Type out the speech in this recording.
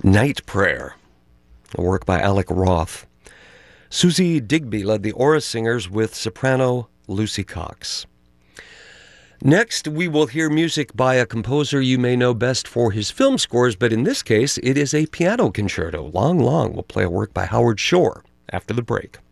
Night Prayer, a work by Alec Roth. Susie Digby led the Aura Singers with soprano Lucy Cox. Next, we will hear music by a composer you may know best for his film scores, but in this case, it is a piano concerto. Long. We'll play a work by Howard Shore after the break.